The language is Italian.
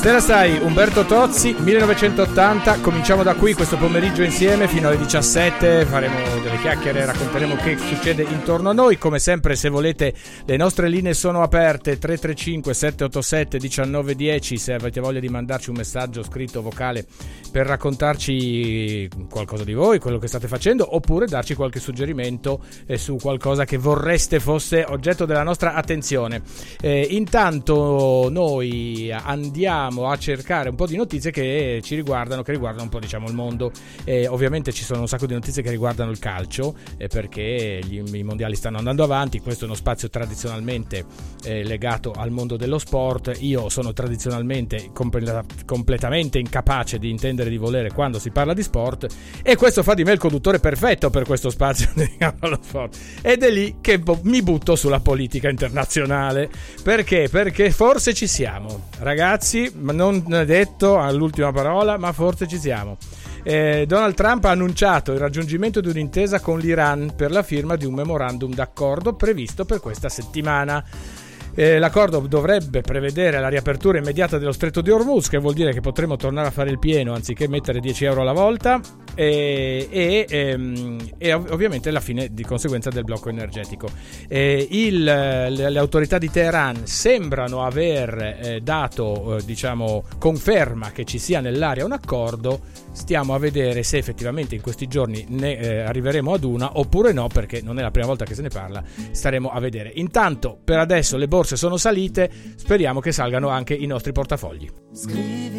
Te la sai, Umberto Tozzi, 1980. Cominciamo da qui questo pomeriggio insieme fino alle 17. Faremo delle chiacchiere, racconteremo che succede intorno a noi. Come sempre, se volete, le nostre linee sono aperte: 335 787 1910. Se avete voglia di mandarci un messaggio scritto, vocale, per raccontarci qualcosa di voi, quello che state facendo, oppure darci qualche suggerimento su qualcosa che vorreste fosse oggetto della nostra attenzione. Intanto noi andiamo a cercare un po' di notizie che ci riguardano, che riguardano un po', diciamo, il mondo. Ovviamente ci sono un sacco di notizie che riguardano il calcio, perché i mondiali stanno andando avanti. Questo è uno spazio tradizionalmente legato al mondo dello sport. Io sono tradizionalmente completamente incapace di intendere, di volere quando si parla di sport, e questo fa di me il conduttore perfetto per questo spazio dedicato allo sport. Ed è lì che mi butto sulla politica internazionale. Perché? Perché forse ci siamo, ragazzi, ma non è detto all'ultima parola, ma forse ci siamo. Donald Trump ha annunciato il raggiungimento di un'intesa con l'Iran per la firma di un memorandum d'accordo previsto per questa settimana. L'accordo dovrebbe prevedere la riapertura immediata dello stretto di Hormuz, che vuol dire che potremo tornare a fare il pieno anziché mettere 10 euro alla volta, e ovviamente la fine di conseguenza del blocco energetico. Le autorità di Teheran sembrano aver dato conferma che ci sia nell'area un accordo. Stiamo a vedere se effettivamente in questi giorni ne arriveremo ad una oppure no, perché non è la prima volta che se ne parla. Staremo a vedere. Intanto, per adesso le borse sono salite, speriamo che salgano anche i nostri portafogli.